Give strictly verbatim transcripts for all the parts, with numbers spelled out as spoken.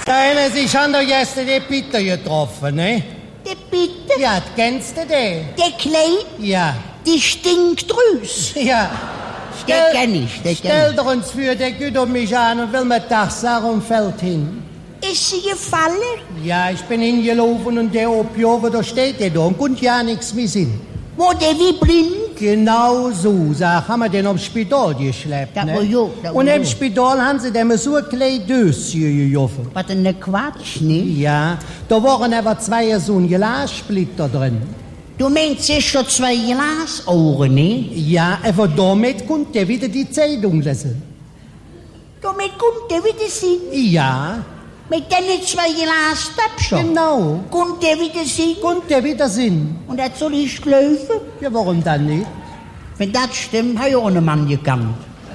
Deine, Sie haben doch gestern den Peter getroffen, ne? Der Peter? Ja, kennst du den? Der Kleid? Ja. Die Stinkdrüs? Ja. Der kenn ich, der kenn Stell ich. doch uns für, der geht um mich an und will mir Tag und fällt hin. Ist sie gefallen? Ja, ich bin hingelaufen und der Opiover, da steht der da und kommt ja nichts mehr Sinn. Wo der wie blind? Genau so, sag, haben wir den aufs Spital geschleppt, Da ne? wo jo, da wo Und im jo. Spital haben sie dem so ein kleines Döschen gejoffen. Was denn ne Quatsch, ne? Ja, da waren aber zwei so ein Glassplitter drin. Du meinst, es schon zwei Glasohren, ne? Ja, aber damit konnte er wieder die Zeitung lesen. Damit kommt der wieder sehen. Ja, Mit den zwei Glastöpfchen. genau. Kommt der wieder sehen. Konnte er wieder Sinn. Und das soll ich glauben? Ja, warum dann nicht? Wenn das stimmt, habe ich auch einen Mann gekannt.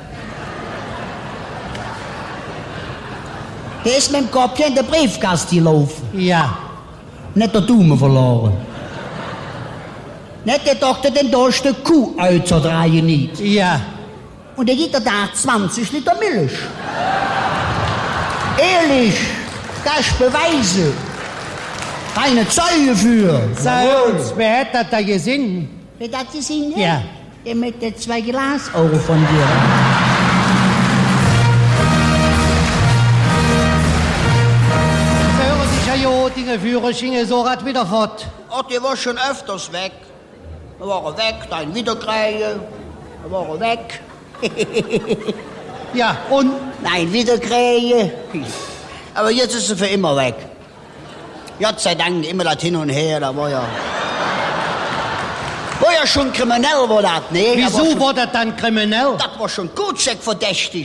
Der ist mit dem Kopf in der Briefkasten gelaufen. Ja. Nicht der Daumen verloren. Nicht der Doktor den durch die Kuh auszudrehen nicht. Ja. Und er gibt da zwanzig Liter Milch. Ehrlich, das Beweise. Keine Zeuge für. Sag uns, wer hat das da gesehen? Wer das gesehen hat? Ja. Der mit den zwei Glasohren von dir. Sie hören sich ja hier, die Führerschein, so rat wieder fort. Ach, der war schon öfters weg. Da war er weg, dann wieder kriegen. Da war er weg. Ja, und? Nein, wieder kriegen. Aber jetzt ist er für immer weg. Gott sei Dank, immer das hin und her, da war ja... War ja schon kriminell, war das, ne? Wieso war das dann kriminell? Das war schon gut verdächtig.